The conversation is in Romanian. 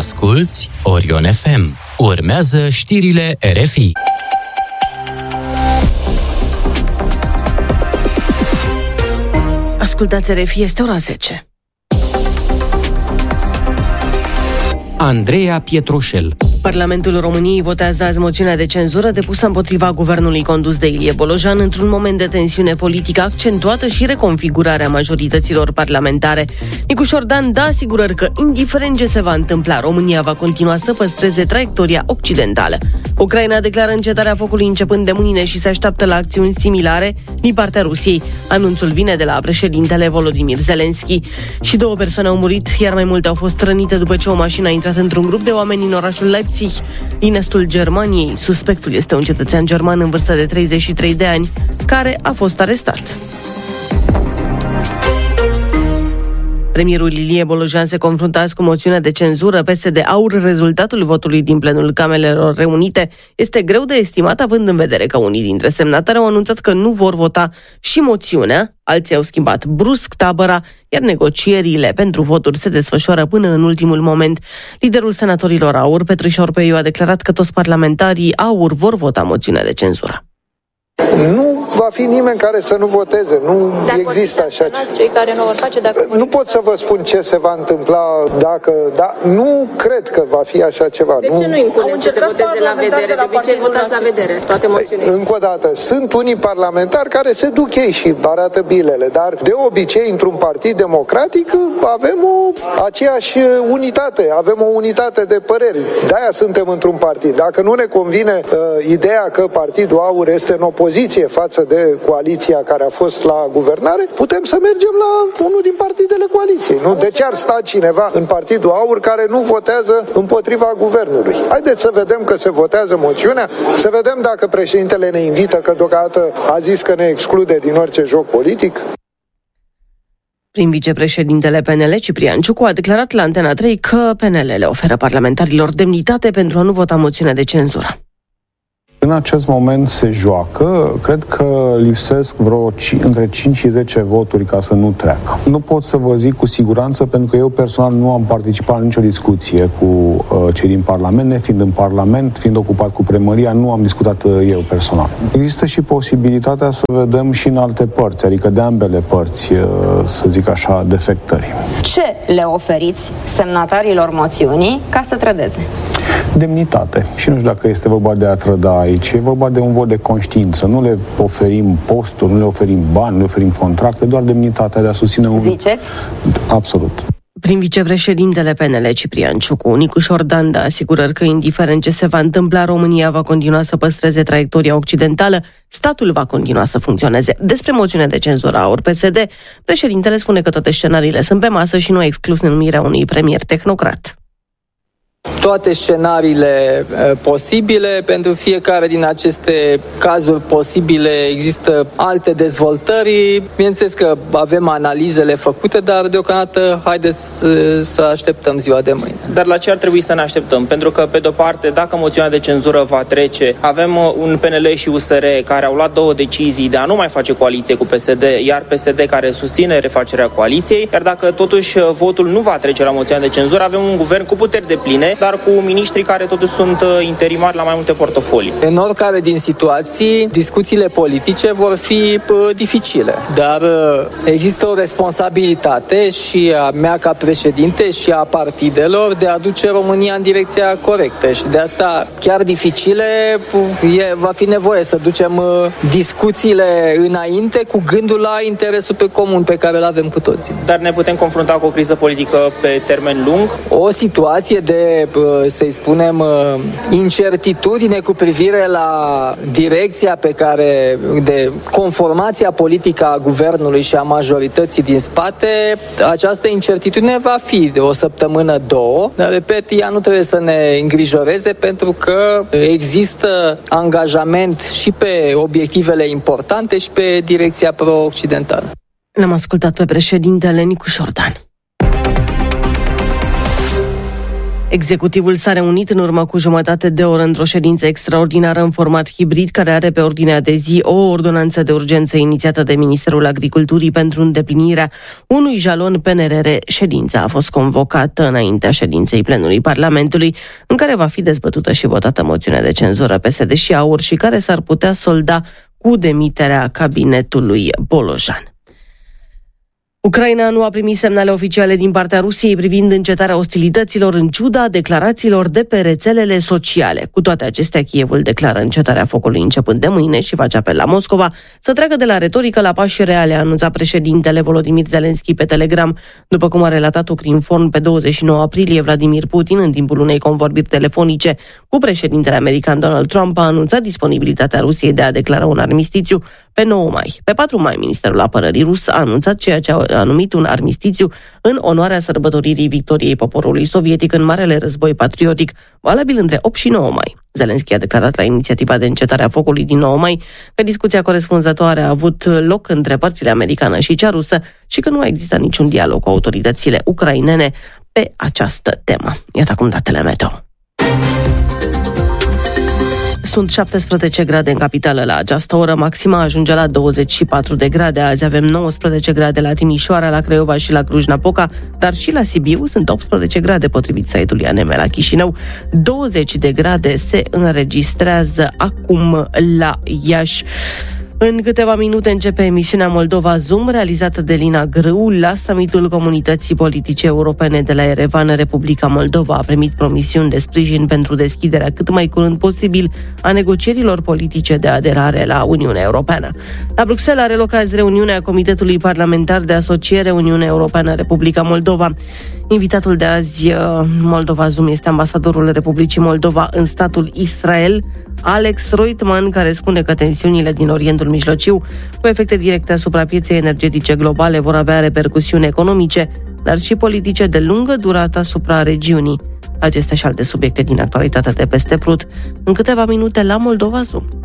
Asculți Orion FM. Urmează știrile RFI. Ascultați RFI, este ora 10. Andreea Pietrușel. Parlamentul României votează azi moțiunea de cenzură depusă împotriva guvernului condus de Ilie Bolojan într-un moment de tensiune politică accentuată și reconfigurarea majorităților parlamentare. Nicu Șordan dă asigurări că, indiferent ce se va întâmpla, România va continua să păstreze traiectoria occidentală. Ucraina declară încetarea focului începând de mâine și se așteaptă la acțiuni similare din partea Rusiei. Anunțul vine de la președintele Volodymyr Zelensky. Și 2 persoane au murit, iar mai multe au fost rănite după ce o mașină a intrat într-un grup de oameni în orașul Leipzig, din estul Germaniei. Suspectul este un cetățean german în vârstă de 33 de ani, care a fost arestat. Premierul Ilie Bolojan se confruntă azi cu moțiunea de cenzură PSD-AUR. Rezultatul votului din plenul Camerelor Reunite este greu de estimat, având în vedere că unii dintre semnatari au anunțat că nu vor vota și moțiunea, alții au schimbat brusc tabăra, iar negocierile pentru voturi se desfășoară până în ultimul moment. Liderul senatorilor AUR, Petrișor Orpeiu, a declarat că toți parlamentarii AUR vor vota moțiunea de cenzură. Nu va fi nimeni care să nu voteze. Nu există așa ceva. Nu pot să vă spun ce se va întâmpla dacă... Dar nu cred că va fi așa ceva. De ce nu impuneți să se voteze la vedere? De obicei votați la vedere toate moțiunile. Încă o dată, sunt unii parlamentari care se duc ei și arată bilele, dar de obicei, într-un partid democratic, avem aceeași unitate. Avem o unitate de păreri. De-aia suntem într-un partid. Dacă nu ne convine ideea că Partidul AUR este în opoziție față de coaliția care a fost la guvernare, putem să mergem la unul din partidele coaliției. Nu? De ce ar sta cineva în Partidul AUR care nu votează împotriva guvernului? Haideți să vedem că se votează moțiunea, să vedem dacă președintele ne invită, că deocamdată a zis că ne exclude din orice joc politic. Prin vicepreședintele PNL, Ciprian Ciucu, a declarat la Antena 3 că PNL le oferă parlamentarilor demnitate pentru a nu vota moțiunea de cenzură. În acest moment se joacă, cred că lipsesc vreo între 5 și 10 voturi ca să nu treacă. Nu pot să vă zic cu siguranță, pentru că eu personal nu am participat în nicio discuție cu cei din Parlament, nefiind în Parlament, fiind ocupat cu primăria, nu am discutat eu personal. Există și posibilitatea să vedem și în alte părți, adică de ambele părți, să zic așa, defectări. Ce le oferiți semnatarilor moțiunii ca să trădeze? Demnitate. Și nu știu dacă este vorba de a trăda aici, e vorba de un vot de conștiință. Nu le oferim posturi, nu le oferim bani, nu le oferim contracte, doar demnitatea de a susține un... Ziceți? Absolut. Prin vicepreședintele PNL, Ciprian Ciucu, Nicu Șordan dă asigurări că, indiferent ce se va întâmpla, România va continua să păstreze traiectoria occidentală, statul va continua să funcționeze. Despre moțiunea de cenzură AUR PSD, președintele spune că toate scenariile sunt pe masă și nu a exclus numirea unui premier tehnocrat. Toate scenariile posibile, pentru fiecare din aceste cazuri posibile există alte dezvoltări. Bineînțeles că avem analizele făcute, dar deocamdată haideți să așteptăm ziua de mâine. Dar la ce ar trebui să ne așteptăm? Pentru că, pe de-o parte, dacă moțiunea de cenzură va trece, avem un PNL și USR care au luat 2 decizii de a nu mai face coaliție cu PSD, iar PSD care susține refacerea coaliției, iar dacă totuși votul nu va trece la moțiunea de cenzură, avem un guvern cu puteri depline, dar cu miniștri care totuși sunt interimari la mai multe portofolii. În oricare din situații, discuțiile politice vor fi dificile, dar există o responsabilitate și a mea ca președinte și a partidelor de a duce România în direcția corectă și de asta chiar dificile va fi nevoie să ducem discuțiile înainte cu gândul la interesul pe comun pe care îl avem cu toții. Dar ne putem confrunta cu o criză politică pe termen lung? O situație de, să-i spunem, incertitudine cu privire la direcția pe care, de conformația politică a guvernului și a majorității din spate, această incertitudine va fi de 1 săptămână, 2, dar, repet, ea nu trebuie să ne îngrijoreze pentru că există angajament și pe obiectivele importante și pe direcția pro-occidentală. L-am ascultat pe președintele Nicu Șordan. Executivul s-a reunit în urmă cu jumătate de oră într-o ședință extraordinară în format hibrid, care are pe ordinea de zi o ordonanță de urgență inițiată de Ministerul Agriculturii pentru îndeplinirea unui jalon PNRR. Ședința a fost convocată înaintea ședinței plenului Parlamentului, în care va fi dezbătută și votată moțiunea de cenzură PSD și AUR și care s-ar putea solda cu demiterea cabinetului Bolojan. Ucraina nu a primit semnale oficiale din partea Rusiei privind încetarea ostilităților, în ciuda declarațiilor de pe rețelele sociale. Cu toate acestea, Kievul declară încetarea focului începând de mâine și face apel la Moscova să treacă de la retorică la pași reale, a anunțat președintele Volodymyr Zelensky pe Telegram, după cum a relatat Ukrinform pe 29 aprilie. Vladimir Putin, în timpul unei convorbiri telefonice cu președintele american Donald Trump, a anunțat disponibilitatea Rusiei de a declara un armistițiu pe 9 mai. Pe 4 mai, Ministerul Apărării rus a anunțat ceea ce a numit un armistițiu în onoarea sărbătoririi victoriei poporului sovietic în Marele Război Patriotic, valabil între 8 și 9 mai. Zelensky a declarat la inițiativa de încetare a focului din 9 mai că discuția corespunzătoare a avut loc între părțile americană și cea rusă și că nu a existat niciun dialog cu autoritățile ucrainene pe această temă. Iată acum datele meteo. Sunt 17 grade în capitală la această oră, maxima ajunge la 24 de grade. Azi avem 19 grade la Timișoara, la Craiova și la Cluj-Napoca, dar și la Sibiu sunt 18 grade potrivit site-ului ANM. La Chișinău 20 de grade se înregistrează acum la Iași. În câteva minute începe emisiunea Moldova Zoom, realizată de Lina Grâu. La summitul Comunității Politice Europene de la Erevan, Republica Moldova a primit promisiuni de sprijin pentru deschiderea cât mai curând posibil a negocierilor politice de aderare la Uniunea Europeană. La Bruxelles are loc azi reuniunea Comitetului Parlamentar de Asociere Uniunea Europeană-Republica Moldova. Invitatul de azi, Moldova Zoom, este ambasadorul Republicii Moldova în statul Israel, Alex Roitman, care spune că tensiunile din Orientul Mijlociu, cu efecte directe asupra pieței energetice globale, vor avea repercusiuni economice, dar și politice de lungă durată asupra regiunii. Acestea și alte subiecte din actualitatea de peste Prut în câteva minute la Moldova Zoom.